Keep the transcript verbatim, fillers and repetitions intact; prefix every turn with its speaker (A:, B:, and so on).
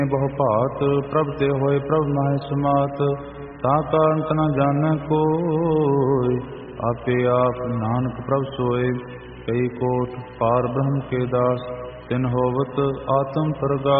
A: ਬਹੁ ਭਾਤ ਪ੍ਰਭ ਤੇ ਹੋਏ ਪ੍ਰਭ ਮਾਹਿ ਸਮਾਤ। ਤਾ ਕਾਰਨ ਨ ਜਾਣੈ ਕੋਈ ਆਪੇ ਆਪ ਨਾਨਕ ਪ੍ਰਭ ਸੋਏ। ਕਈ ਕੋਟ ਪਾਰ ਬ੍ਰਹਮ ਕੇ ਦਾਸ ਤਿਨ ਹੋਵਤ ਆਤਮ ਪ੍ਰਗਾਸ।